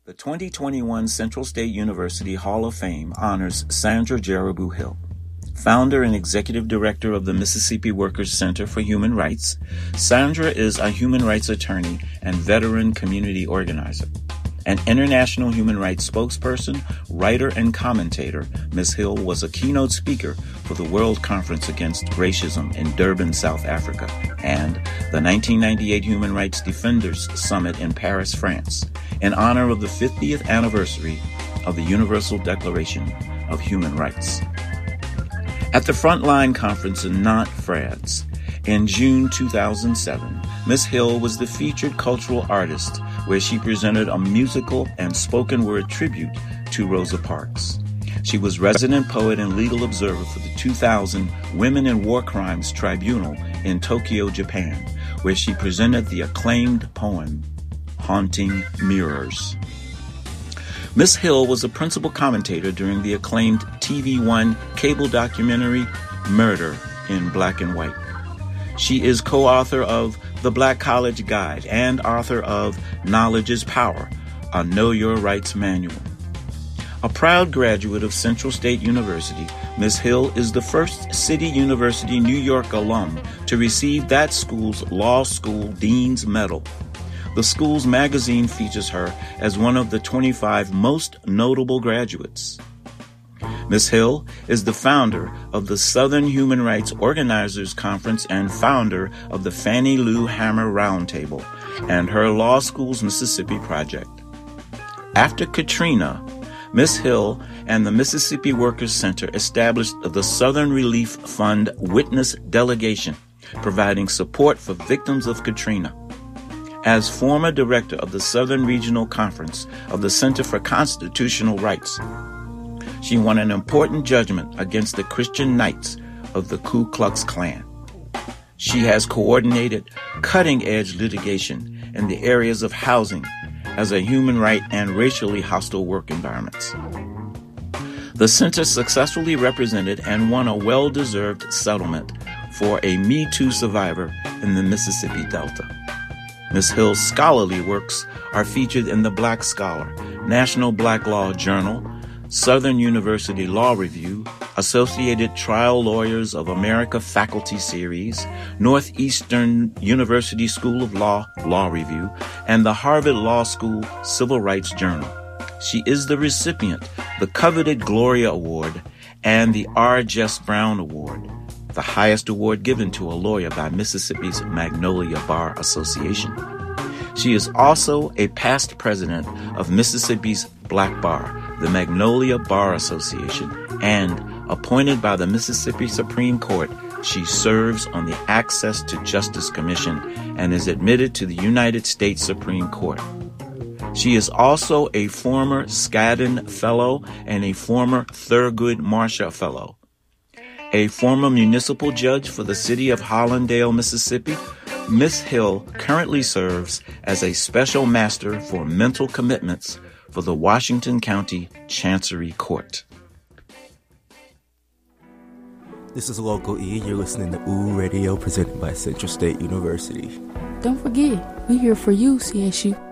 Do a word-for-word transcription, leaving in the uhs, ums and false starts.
The twenty twenty-one Central State University Hall of Fame honors Sandra Jarabu Hill, founder and executive director of the Mississippi Workers Center for Human Rights. Sandra is a human rights attorney and veteran community organizer. An international human rights spokesperson, writer, and commentator, Miz Hill was a keynote speaker for the World Conference Against Racism in Durban, South Africa, and the nineteen ninety-eight Human Rights Defenders Summit in Paris, France, in honor of the fiftieth anniversary of the Universal Declaration of Human Rights. At the Frontline Conference in Nantes, France, in June two thousand seven, Miz Hill was the featured cultural artist, where she presented a musical and spoken word tribute to Rosa Parks. She was resident poet and legal observer for the two thousand Women in War Crimes Tribunal in Tokyo, Japan, where she presented the acclaimed poem, Haunting Mirrors. Miz Hill was a principal commentator during the acclaimed T V One cable documentary, Murder in Black and White. She is co-author of The Black College Guide and author of Knowledge is Power, a Know Your Rights Manual. A proud graduate of Central State University, Miz Hill is the first City University New York alum to receive that school's Law School Dean's Medal. The school's magazine features her as one of the twenty-five most notable graduates. Miz Hill is the founder of the Southern Human Rights Organizers Conference and founder of the Fannie Lou Hamer Roundtable and her law school's Mississippi Project. After Katrina, Miz Hill and the Mississippi Workers Center established the Southern Relief Fund Witness Delegation, providing support for victims of Katrina. As former director of the Southern Regional Conference of the Center for Constitutional Rights, she won an important judgment against the Christian Knights of the Ku Klux Klan. She has coordinated cutting-edge litigation in the areas of housing as a human right and racially hostile work environments. The center successfully represented and won a well-deserved settlement for a Me Too survivor in the Mississippi Delta. Miz Hill's scholarly works are featured in the Black Scholar, National Black Law Journal, Southern University Law Review, Associated Trial Lawyers of America Faculty Series, Northeastern University School of Law Law Review, and the Harvard Law School Civil Rights Journal. She is the recipient of the coveted Gloria Award and the R. Jess Brown Award, the highest award given to a lawyer by Mississippi's Magnolia Bar Association. She is also a past president of Mississippi's Black Bar, the Magnolia Bar Association, and appointed by the Mississippi Supreme Court, she serves on the Access to Justice Commission and is admitted to the United States Supreme Court. She is also a former Skadden Fellow and a former Thurgood Marshall Fellow. A former municipal judge for the city of Hollandale, Mississippi, Miz Hill currently serves as a special master for mental commitments for the Washington County Chancery Court. This is Local E. You're listening to Ooh Radio, presented by Central State University. Don't forget, we're here for you, C S U.